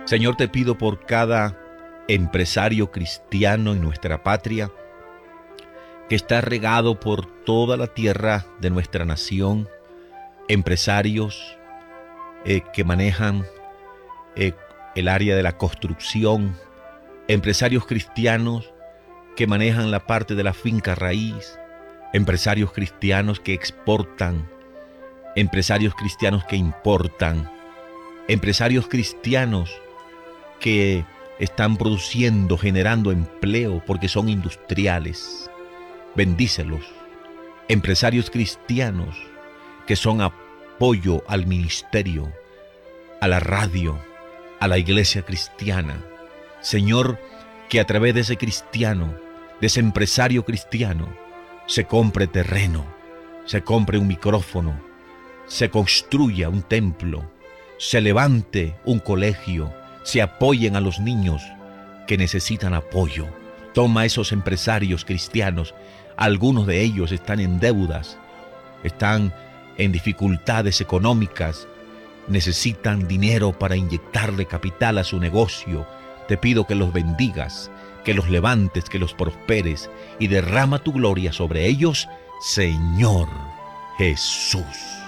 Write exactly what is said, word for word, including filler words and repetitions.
Señor, te pido por cada empresario cristiano en nuestra patria que está regado por toda la tierra de nuestra nación, empresarios eh, que manejan eh, el área de la construcción, empresarios cristianos que manejan la parte de la finca raíz, empresarios cristianos que exportan, empresarios cristianos que importan, empresarios cristianos que están produciendo, generando empleo porque son industriales. Bendícelos. Empresarios cristianos que son apoyo al ministerio, a la radio, a la iglesia cristiana. Señor, que a través de ese cristiano, de ese empresario cristiano, se compre terreno, se compre un micrófono, se construya un templo, se levante un colegio, se apoyen a los niños que necesitan apoyo. Toma a esos empresarios cristianos, algunos de ellos están en deudas, están en dificultades económicas, necesitan dinero para inyectarle capital a su negocio. Te pido que los bendigas, que los levantes, que los prosperes y derrama tu gloria sobre ellos, Señor Jesús.